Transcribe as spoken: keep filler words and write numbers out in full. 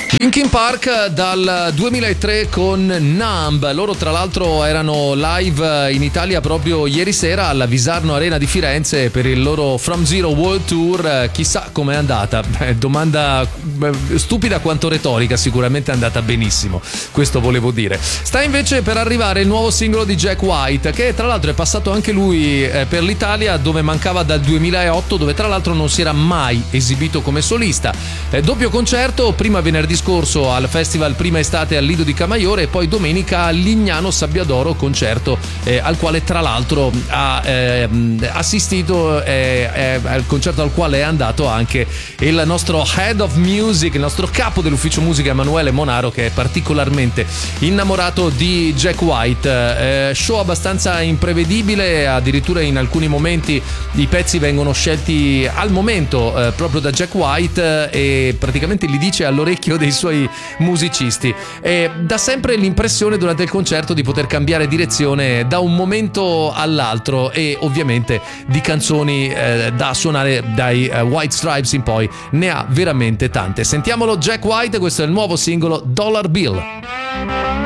Linkin Park dal duemilatré con Numb. Loro tra l'altro erano live in Italia proprio ieri sera alla Visarno Arena di Firenze per il loro From Zero World Tour. Chissà com'è andata. Domanda stupida quanto retorica, sicuramente è andata benissimo, questo volevo dire. Sta invece per arrivare il nuovo singolo di Jack White, che tra l'altro è passato anche lui per l'Italia, dove mancava dal duemilaotto, dove tra l'altro non si era mai esibito come solista. Doppio concerto, prima venerdì scorso al festival Prima Estate al Lido di Camaiore e poi domenica a Lignano Sabbiadoro, concerto eh, al quale tra l'altro ha eh, assistito, eh, eh, al concerto al quale è andato anche il nostro Head of Music, il nostro capo dell'ufficio musica Emanuele Monaro, che è particolarmente innamorato di Jack White. Eh, show abbastanza imprevedibile, addirittura in alcuni momenti i pezzi vengono scelti al momento eh, proprio da Jack White eh, e praticamente li dice all'orecchio dei suoi musicisti. E dà sempre l'impressione durante il concerto di poter cambiare direzione da un momento all'altro, e ovviamente di canzoni eh, da suonare dai uh, White Stripes in poi ne ha veramente tante. Sentiamolo Jack White, questo è il nuovo singolo Dollar Bill.